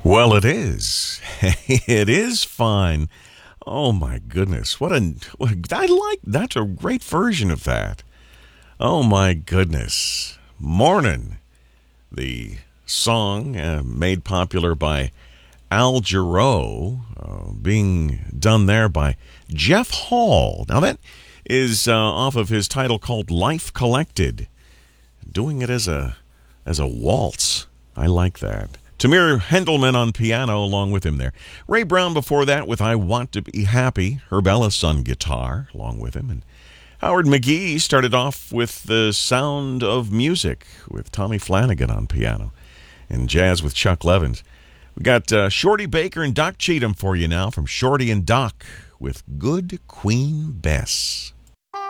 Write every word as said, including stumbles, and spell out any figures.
Well, it is. It is fine. Oh my goodness. What a I like that's a great version of that. Oh my goodness. Morning. The song uh, made popular by Al Jarreau, uh, being done there by Jeff Hall. Now that is uh, off of his title called Life Collected. Doing it as a as a waltz. I like that. Tamir Hendelman on piano along with him there. Ray Brown before that with I Want to Be Happy. Herb Ellis on guitar along with him. And Howard McGee started off with The Sound of Music with Tommy Flanagan on piano. And jazz with Chuck Levins. We got uh, Shorty Baker and Doc Cheatham for you now from Shorty and Doc with Good Queen Bess.